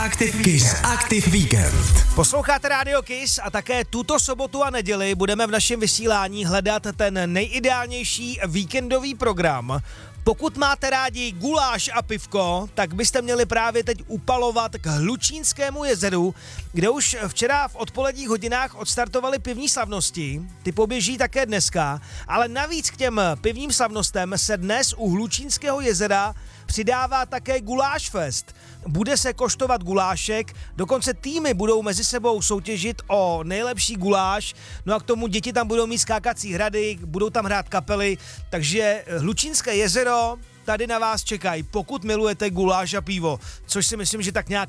Kiss Aktiv Víkend. Posloucháte Radio Kiss a také tuto sobotu a neděli budeme v našem vysílání hledat ten nejideálnější víkendový program. Pokud máte rádi guláš a pivko, tak byste měli právě teď upalovat k Hlučínskému jezeru, kde už včera v odpoledních hodinách odstartovaly pivní slavnosti. Ty poběží také dneska, ale navíc k těm pivním slavnostem se dnes u Hlučínského jezera přidává také Guláš Fest. Bude se koštovat gulášek, dokonce týmy budou mezi sebou soutěžit o nejlepší guláš, no a k tomu děti tam budou mít skákací hrady, budou tam hrát kapely, takže Hlučínské jezero tady na vás čekají, pokud milujete guláš a pivo, což si myslím, že tak nějak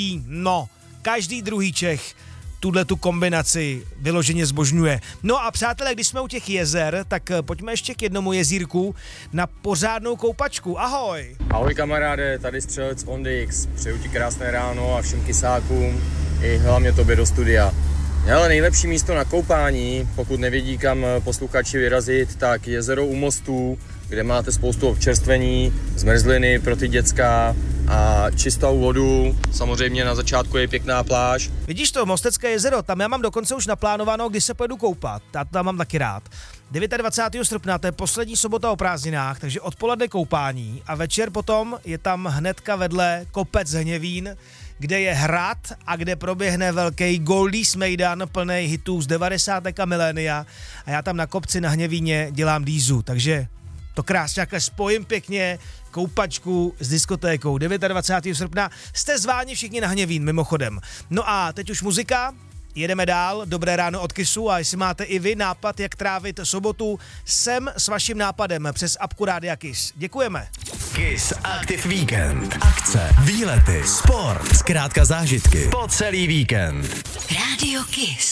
každý druhý Čech tu kombinaci vyloženě zbožňuje. No a přátelé, když jsme u těch jezer, tak pojďme ještě k jednomu jezírku na pořádnou koupačku. Ahoj! Ahoj kamaráde, tady střelec Ondix. Přeju ti krásné ráno a všem kysákům i hlavně tobě do studia. Hele, nejlepší místo na koupání, pokud nevědí, kam posluchači vyrazit, tak jezero u Mostů, kde máte spoustu občerstvení, zmrzliny pro ty děcka a čistou vodu. Samozřejmě na začátku je pěkná pláž. Vidíš to, Mostecké jezero, tam já mám dokonce už naplánováno, když se pojedu koupat. Já to tam mám taky rád. 29. srpna, to je poslední sobota o prázdninách, takže odpoledne koupání a večer potom je tam hnedka vedle kopec Hněvín, kde je hrad a kde proběhne velký Goldies Mejdan plný hitů z 90. a milénia a já tam na kopci na Hněvíně dělám dýzu, takže to krásně takhle spojím pěkně, koupačku s diskotékou. 29. srpna jste zváni všichni na Hněvín, mimochodem. No a teď už muzika, jedeme dál, dobré ráno od Kissu a jestli máte i vy nápad, jak trávit sobotu, sem s vaším nápadem přes apku Rádia Kiss. Děkujeme. Kiss Aktiv Víkend. Akce, výlety, sport, zkrátka zážitky po celý víkend. Radio Kiss.